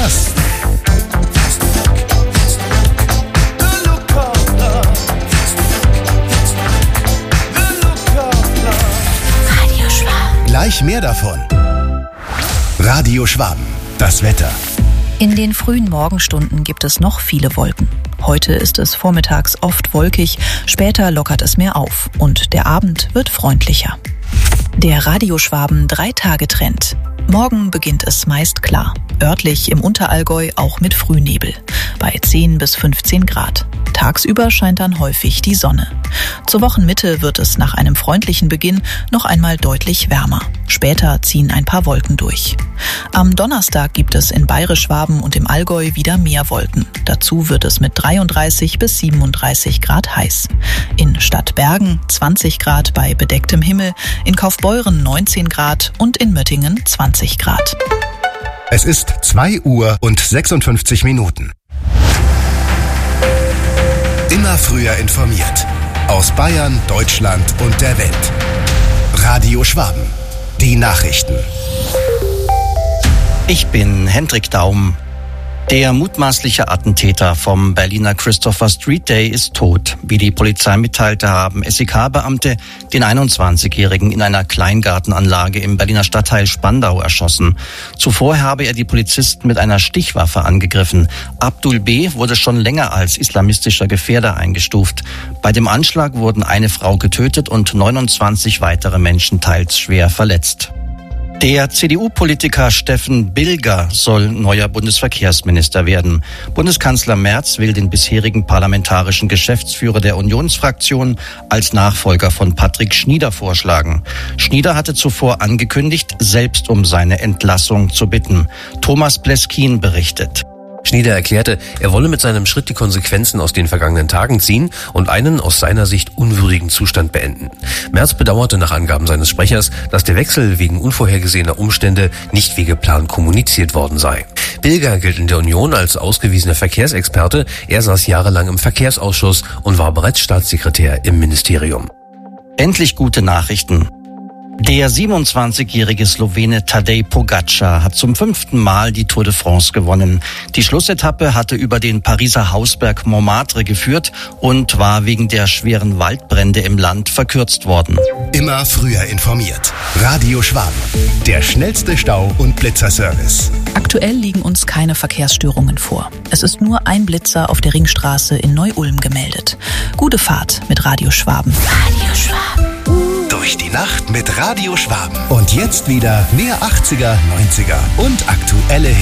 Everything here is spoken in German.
das? Gleich mehr davon. Radio Schwaben, das Wetter. In den frühen Morgenstunden gibt es noch viele Wolken. Heute ist es vormittags oft wolkig, später lockert es mehr auf und der Abend wird freundlicher. Der Radio Schwaben 3-Tage-Trend. Morgen beginnt es meist klar. Örtlich im Unterallgäu auch mit Frühnebel. Bei 10 bis 15 Grad. Tagsüber scheint dann häufig die Sonne. Zur Wochenmitte wird es nach einem freundlichen Beginn noch einmal deutlich wärmer. Später ziehen ein paar Wolken durch. Am Donnerstag gibt es in Bayerisch-Schwaben und im Allgäu wieder mehr Wolken. Dazu wird es mit 33 bis 37 Grad heiß. In Stadtbergen 20 Grad bei bedecktem Himmel, in Kaufbeuren 19 Grad und in Möttingen 20 Grad. Es ist 2 Uhr und 56 Minuten. Immer früher informiert. Aus Bayern, Deutschland und der Welt. Radio Schwaben. Die Nachrichten. Ich bin Hendrik Daum. Der mutmaßliche Attentäter vom Berliner Christopher Street Day ist tot. Wie die Polizei mitteilte, haben SEK-Beamte den 21-Jährigen in einer Kleingartenanlage im Berliner Stadtteil Spandau erschossen. Zuvor habe er die Polizisten mit einer Stichwaffe angegriffen. Abdul B. wurde schon länger als islamistischer Gefährder eingestuft. Bei dem Anschlag wurden eine Frau getötet und 29 weitere Menschen teils schwer verletzt. Der CDU-Politiker Steffen Bilger soll neuer Bundesverkehrsminister werden. Bundeskanzler Merz will den bisherigen parlamentarischen Geschäftsführer der Unionsfraktion als Nachfolger von Patrick Schnieder vorschlagen. Schnieder hatte zuvor angekündigt, selbst um seine Entlassung zu bitten. Thomas Bleskin berichtet. Schnieder erklärte, er wolle mit seinem Schritt die Konsequenzen aus den vergangenen Tagen ziehen und einen aus seiner Sicht unwürdigen Zustand beenden. Merz bedauerte nach Angaben seines Sprechers, dass der Wechsel wegen unvorhergesehener Umstände nicht wie geplant kommuniziert worden sei. Bilger gilt in der Union als ausgewiesener Verkehrsexperte. Er saß jahrelang im Verkehrsausschuss und war bereits Staatssekretär im Ministerium. Endlich gute Nachrichten. Der 27-jährige Slowene Tadej Pogačar hat zum 5. Mal die Tour de France gewonnen. Die Schlussetappe hatte über den Pariser Hausberg Montmartre geführt und war wegen der schweren Waldbrände im Land verkürzt worden. Immer früher informiert. Radio Schwaben. Der schnellste Stau- und Blitzerservice. Aktuell liegen uns keine Verkehrsstörungen vor. Es ist nur ein Blitzer auf der Ringstraße in Neu-Ulm gemeldet. Gute Fahrt mit Radio Schwaben. Radio Schwaben. Durch die Nacht mit Radio Schwaben. Und jetzt wieder mehr 80er, 90er und aktuelle